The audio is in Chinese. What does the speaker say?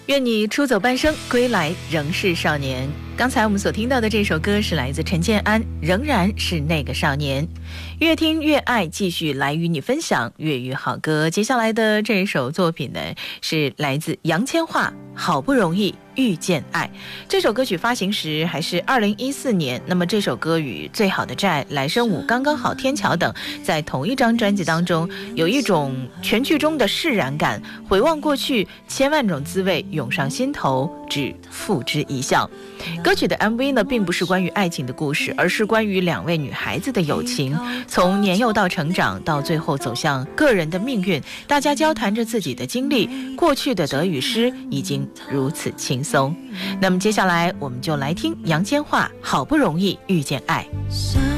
愿你出走半生，归来仍是少年。刚才我们所听到的这首歌是来自陈建安，仍然是那个少年。越听越爱，继续来与你分享粤语好歌。接下来的这首作品呢，是来自杨千嬅，好不容易遇见爱。这首歌曲发行时还是2014年，那么这首歌与最好的债、来生舞、刚刚好、天桥等在同一张专辑当中，有一种全剧终的释然感，回望过去，千万种滋味涌上心头，只付之一笑。歌曲的 MV 呢，并不是关于爱情的故事，而是关于两位女孩子的友情，从年幼到成长，到最后走向个人的命运，大家交谈着自己的经历，过去的得与失已经如此轻松。那么接下来我们就来听杨千嬅，好不容易遇见爱。